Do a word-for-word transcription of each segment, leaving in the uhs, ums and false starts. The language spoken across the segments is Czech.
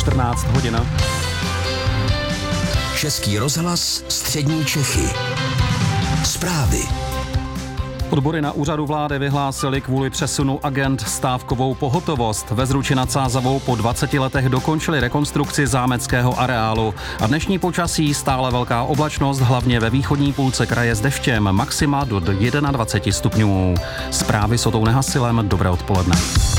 čtrnáct hodin. Český rozhlas Střední Čechy. Zprávy. Odbory na úřadu vlády vyhlásily kvůli přesunu agend stávkovou pohotovost. Ve Zruči nad Sázavou po dvaceti letech dokončili rekonstrukci zámeckého areálu. A dnešní počasí stále velká oblačnost, hlavně ve východní půlce kraje s deštěm, maxima do dvacet jedna stupňů. Zprávy s Otou Nehasilem, dobré odpoledne.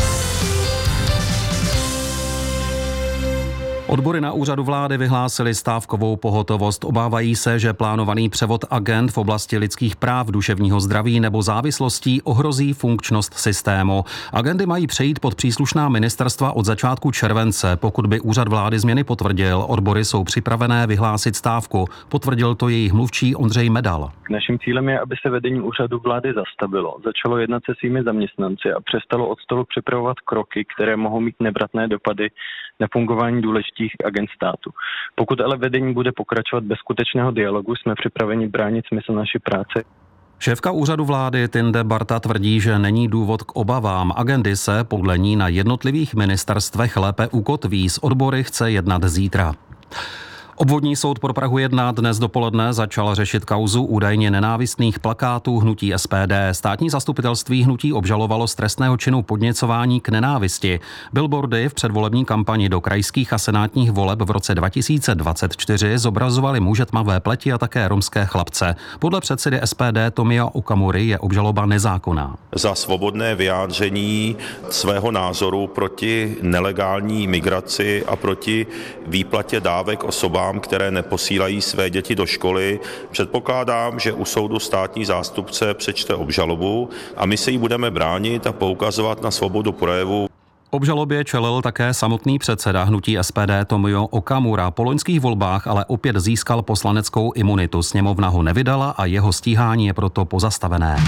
Odbory na úřadu vlády vyhlásily stávkovou pohotovost. Obávají se, že plánovaný převod agend v oblasti lidských práv, duševního zdraví nebo závislostí ohrozí funkčnost systému. Agendy mají přejít pod příslušná ministerstva od začátku července. Pokud by úřad vlády změny potvrdil, odbory jsou připravené vyhlásit stávku. Potvrdil to jejich mluvčí Ondřej Medal. Naším cílem je, aby se vedení úřadu vlády zastavilo, začalo jednat se svými zaměstnanci a přestalo od stolu připravovat kroky, které mohou mít nevratné dopady na fungování důležitých agend státu. Pokud ale vedení bude pokračovat bez skutečného dialogu, jsme připraveni bránit smysl naší práce. Šéfka úřadu vlády Tinde Barta tvrdí, že není důvod k obavám. Agendy se podle ní na jednotlivých ministerstvech lépe ukotví. S odbory chce jednat zítra. Obvodní soud pro Prahu jedna dnes dopoledne začal řešit kauzu údajně nenávistných plakátů hnutí S P D. Státní zastupitelství hnutí obžalovalo z trestného činu podněcování k nenávisti. Billboardy v předvolební kampani do krajských a senátních voleb v roce dva tisíce dvacet čtyři zobrazovaly muže tmavé pleti a také romské chlapce. Podle předsedy S P D Tomia Okamury je obžaloba nezákonná. Za svobodné vyjádření svého názoru proti nelegální migraci a proti výplatě dávek osobám, které neposílají své děti do školy. Předpokládám, že u soudu státní zástupce přečte obžalobu a my se jí budeme bránit a poukazovat na svobodu projevu. Obžalobě čelil také samotný předseda hnutí S P D Tomio Okamura. Po loňských volbách ale opět získal poslaneckou imunitu. Sněmovna ho nevydala a jeho stíhání je proto pozastavené.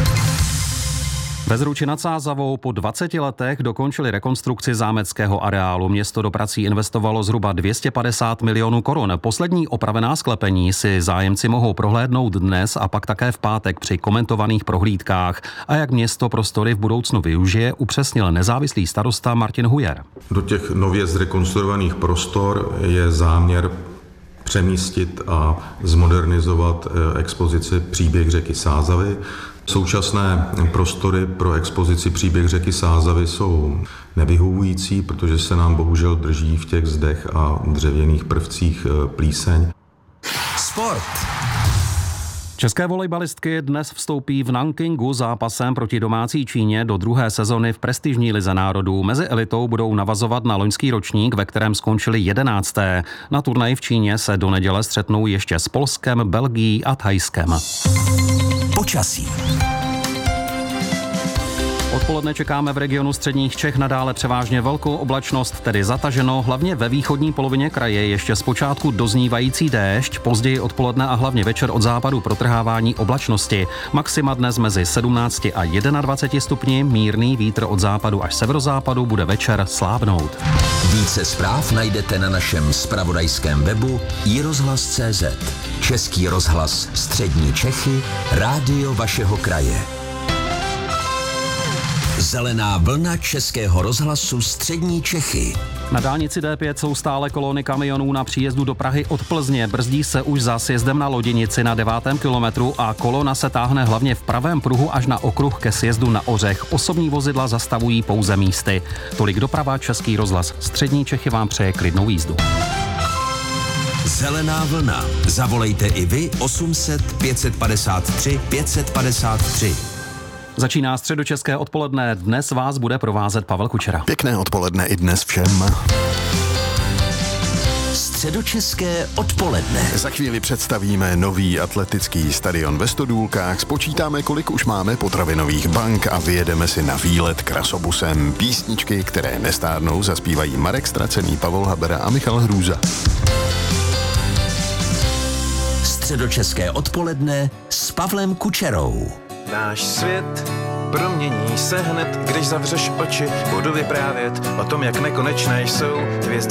Ve Zruči nad Sázavou po dvaceti letech dokončili rekonstrukci zámeckého areálu. Město do prací investovalo zhruba dvě stě padesát milionů korun. Poslední opravená sklepení si zájemci mohou prohlédnout dnes a pak také v pátek při komentovaných prohlídkách. A jak město prostory v budoucnu využije, upřesnil nezávislý starosta Martin Hujer. Do těch nově zrekonstruovaných prostor je záměr přemístit a zmodernizovat expozici Příběh řeky Sázavy. Současné prostory pro expozici Příběh řeky Sázavy jsou nevyhovující, protože se nám bohužel drží v těch zdech a dřevěných prvcích plíseň. Sport. České volejbalistky dnes vstoupí v Nankingu zápasem proti domácí Číně do druhé sezony v prestižní lize národů. Mezi elitou budou navazovat na loňský ročník, ve kterém skončili jedenácté. Na turnaji v Číně se do neděle střetnou ještě s Polskem, Belgií a Thajskem. Počasí. Odpoledne čekáme v regionu středních Čech nadále převážně velkou oblačnost, tedy zataženo, hlavně ve východní polovině kraje ještě zpočátku doznívající déšť, později odpoledne a hlavně večer od západu protrhávání oblačnosti. Maxima dnes mezi sedmnácti a dvaceti jedna stupni, mírný vítr od západu až severozápadu bude večer slábnout. Více zpráv najdete na našem zpravodajském webu i rozhlas tečka cé zet. Český rozhlas Střední Čechy, rádio vašeho kraje. Zelená vlna Českého rozhlasu Střední Čechy. Na dálnici D pět jsou stále kolony kamionů na příjezdu do Prahy od Plzně. Brzdí se už za sjezdem na Loděnici na devátém kilometru a kolona se táhne hlavně v pravém pruhu až na okruh ke sjezdu na Ořech. Osobní vozidla zastavují pouze místy. Tolik doprava, Český rozhlas Střední Čechy vám přeje klidnou jízdu. Zelená vlna. Zavolejte i vy osm set pět set padesát tři pět set padesát tři. Začíná středočeské odpoledne. Dnes vás bude provázet Pavel Kučera. Pěkné odpoledne i dnes všem. Středočeské odpoledne. Za chvíli představíme nový atletický stadion ve Stodůlkách, spočítáme, kolik už máme potravinových bank a vyjedeme si na výlet krasobusem. Písničky, které nestárnou, zaspívají Marek Stracený, Pavol Habera a Michal Hrůza. Středočeské odpoledne s Pavlem Kučerou. Náš svět promění se hned, když zavřeš oči. Budu vyprávět o tom, jak nekonečné jsou hvězdy.